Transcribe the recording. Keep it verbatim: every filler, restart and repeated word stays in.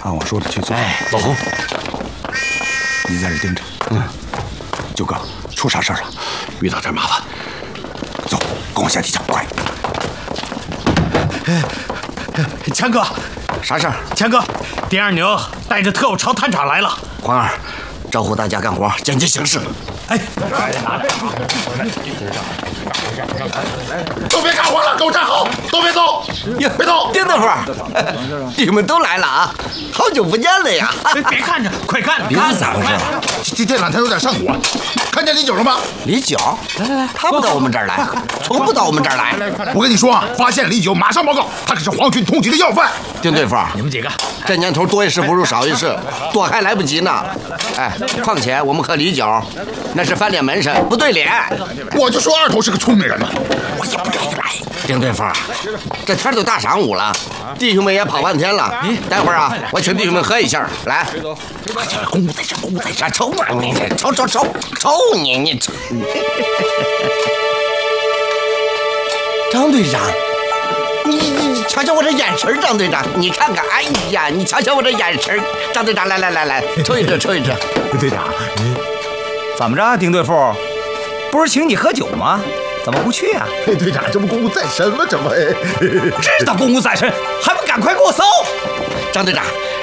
按我说的去做。 哎，老洪， 你在这盯着。嗯。九哥，出啥事了？ 遇到点麻烦。 走，跟我下地窖，快！ 强哥， 啥事儿？ 强哥，丁二牛带着特务朝探场来了。 黄二，招呼大家干活，简洁行事。 哎， 都别干活了，给我站好，都别动，别动！ 丁大夫，你们都来了啊！好久不见了呀！ 别看着，快看！ 你是咋回事？ 这这两天有点上火，看见李九了吗？ 李九，他不到我们这儿来，从不到我们这儿来。 我跟你说啊，发现李九，马上报告，他可是皇军通缉的要犯。 丁对付， 你们几个， 这年头多一事不如少一事，躲还来不及呢。哎，况且我们和李九那是翻脸门神，不对脸。 我就说二头是个聪明人嘛， 我也不愿意来。丁对付，这天都大晌午了，弟兄们也跑半天了。待会儿啊，我请弟兄们喝一下。来，公务在这，公务在这，抽嘛你，抽抽抽抽你你抽。张队长，你你你瞧瞧我这眼神，张队长，你看看，哎呀，你瞧瞧我这眼神，张队长，来来来来，抽一支，抽一支。 队长， 怎么着，丁队副，不是请你喝酒吗？怎么不去啊？ 队长，这不公务在身吗？这不， 知道公务在身，还不赶快给我搜！ 张队长。